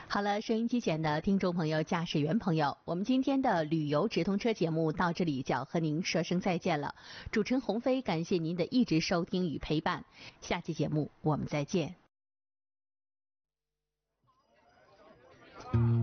好了，收音机前的听众朋友、驾驶员朋友，我们今天的旅游直通车节目到这里就要和您说声再见了。主持人鸿飞，感谢您的一直收听与陪伴，下期节目我们再见。